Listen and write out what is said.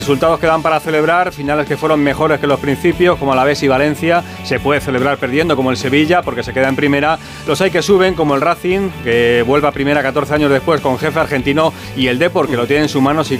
Resultados que dan para celebrar, finales que fueron mejores que los principios, como Alavés y Valencia. Se puede celebrar perdiendo, como el Sevilla, porque se queda en primera. Los hay que suben, como el Racing, que vuelve a primera 14 años después con jefe argentino, y el Depor, que lo tiene en sus manos y